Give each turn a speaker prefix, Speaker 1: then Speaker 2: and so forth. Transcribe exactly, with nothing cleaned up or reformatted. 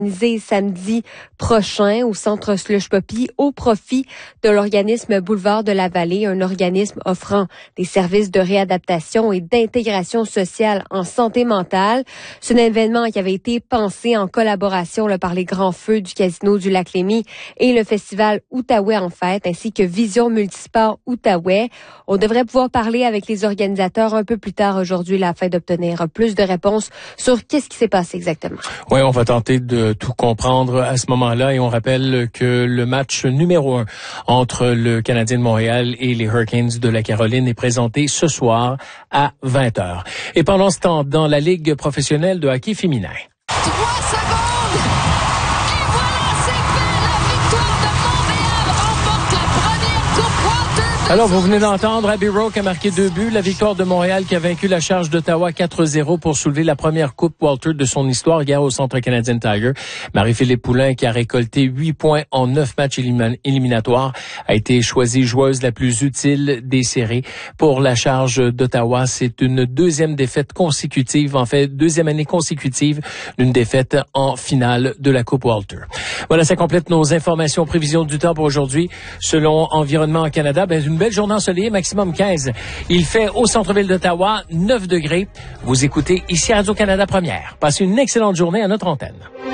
Speaker 1: samedi prochain au centre Slush Poppy au profit de l'organisme Boulevard de la Vallée, un organisme offrant des services de réadaptation et d'intégration sociale en santé mentale. C'est un événement qui avait été pensé en collaboration là, par les Grands Feux du Casino du Lac-Lémy et le festival Outaouais en fête, ainsi que Vision Multisport Outaouais. On devrait pouvoir parler avec les organisateurs un peu plus tard aujourd'hui afin d'obtenir plus de réponses sur qu'est-ce qui s'est passé exactement.
Speaker 2: Oui, on va tenter de tout comprendre à ce moment-là et on rappelle que le match numéro un entre le Canadien de Montréal et les Hurricanes de la Caroline est présenté ce soir à vingt heures. Et pendant ce temps, dans la Ligue professionnelle de hockey féminin.
Speaker 3: Trois secondes! Et voilà, c'est fait! La victoire de Montréal remporte la première Coupe Walter.
Speaker 2: Alors, vous venez d'entendre Abby Rowe qui a marqué deux buts. La victoire de Montréal qui a vaincu la Charge d'Ottawa quatre zéro pour soulever la première Coupe Walter de son histoire hier au Centre Canadien Tiger. Marie-Philippe Poulin qui a récolté huit points en neuf matchs élim- éliminatoires a été choisie joueuse la plus utile des séries pour la Charge d'Ottawa. C'est une deuxième défaite consécutive, en fait, deuxième année consécutive d'une défaite en finale de la Coupe Walter. Voilà, ça complète nos informations, prévisions du temps pour aujourd'hui. Selon Environnement Canada, ben, une belle journée ensoleillée, maximum quinze. Il fait au centre-ville d'Ottawa neuf degrés. Vous écoutez ici Radio-Canada Première. Passez une excellente journée à notre antenne.